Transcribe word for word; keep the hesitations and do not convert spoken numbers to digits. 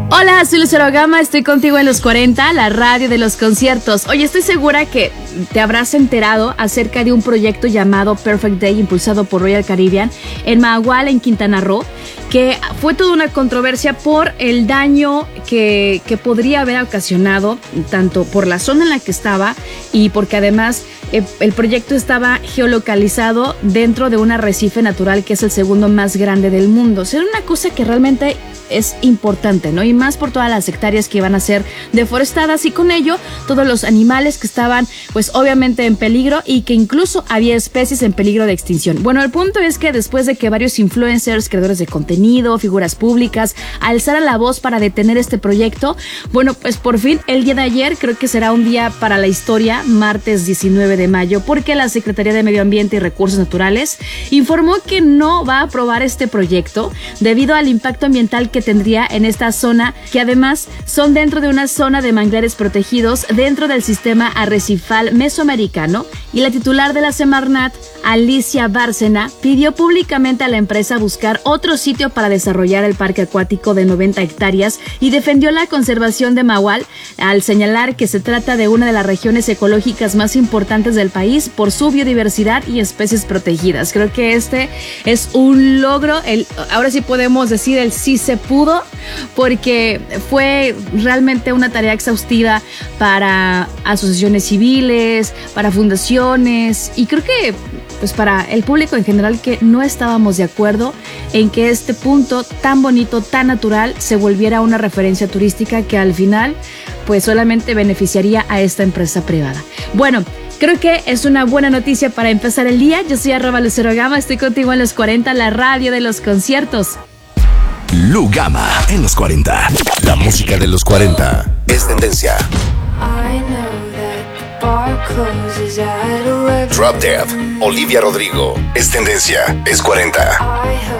Hola, soy Lucero Gama, estoy contigo en Los cuarenta, la radio de los conciertos. Oye, estoy segura que te habrás enterado acerca de un proyecto llamado Perfect Day, impulsado por Royal Caribbean, en Mahahual, en Quintana Roo, que fue toda una controversia por el daño que, que podría haber ocasionado, tanto por la zona en la que estaba y porque además eh, el proyecto estaba geolocalizado dentro de un arrecife natural que es el segundo más grande del mundo. O sea, era una cosa que realmente es importante, ¿no? Y más por todas las hectáreas que iban a ser deforestadas y con ello todos los animales que estaban pues obviamente en peligro y que incluso había especies en peligro de extinción. Bueno, el punto es que después de que varios influencers, creadores de contenido, figuras públicas alzaran la voz para detener este proyecto, bueno, pues por fin el día de ayer creo que será un día para la historia, martes diecinueve de mayo, porque la Secretaría de Medio Ambiente y Recursos Naturales informó que no va a aprobar este proyecto debido al impacto ambiental que que tendría en esta zona, que además son dentro de una zona de manglares protegidos dentro del sistema arrecifal mesoamericano, y la titular de la Semarnat, Alicia Bárcena, pidió públicamente a la empresa buscar otro sitio para desarrollar el parque acuático de noventa hectáreas y defendió la conservación de Mahahual al señalar que se trata de una de las regiones ecológicas más importantes del país por su biodiversidad y especies protegidas. Creo que este es un logro, el, ahora sí podemos decir el sí se pudo, porque fue realmente una tarea exhaustiva para asociaciones civiles, para fundaciones y creo que pues para el público en general, que no estábamos de acuerdo en que este punto tan bonito, tan natural, se volviera una referencia turística que al final pues solamente beneficiaría a esta empresa privada. Bueno, creo que es una buena noticia para empezar el día. Yo soy arroba Lucero Gama, estoy contigo en Los cuarenta, la radio de los conciertos. Lu Gama en Los cuarenta. La música de los cuarenta es tendencia. Drop Dead, Olivia Rodrigo, es tendencia, es cuarenta.